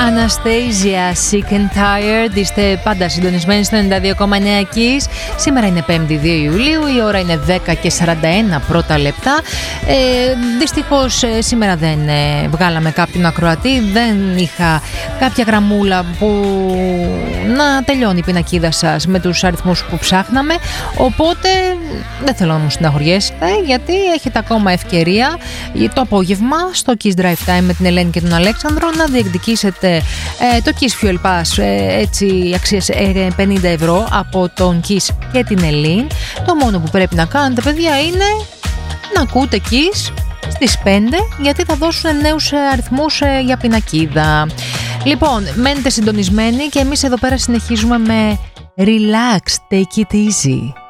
Anastasia, Sick and Tired. Είστε πάντα συντονισμένοι στο 92,9 Kiss. Σήμερα είναι 5η 2 Ιουλίου, η ώρα είναι 10 και 41 πρώτα λεπτά. Δυστυχώς σήμερα δεν βγάλαμε κάποιον ακροατή, δεν είχα κάποια γραμμούλα που να τελειώνει η πινακίδα σας με τους αριθμούς που ψάχναμε, οπότε δεν θέλω να μου στεναχωριέσετε, γιατί έχετε ακόμα ευκαιρία το απόγευμα στο Kiss Drive Time με την Ελένη και τον Αλέξανδρο να διεκδικήσετε το Kiss Fuel Pass, έτσι αξίας 50 ευρώ από τον Kiss και την Ελένη. Το μόνο που πρέπει να κάνετε, παιδιά, είναι να ακούτε Kiss στις 5, γιατί θα δώσουν νέους αριθμούς για πινακίδα. Λοιπόν, μένετε συντονισμένοι και εμείς εδώ πέρα συνεχίζουμε με Relax, Take It Easy.